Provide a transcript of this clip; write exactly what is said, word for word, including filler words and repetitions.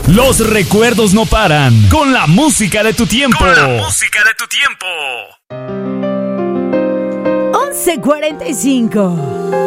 Los recuerdos no paran. Con la música de tu tiempo. Con la música de tu tiempo. once cuarenta y cinco.